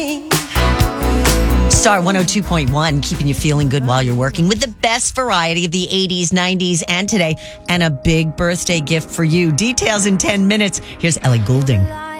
Star 102.1, keeping you feeling good while you're working with the best variety of the 80s, 90s, and today, and a big birthday gift for you. Details in 10 minutes. Here's Ellie Goulding.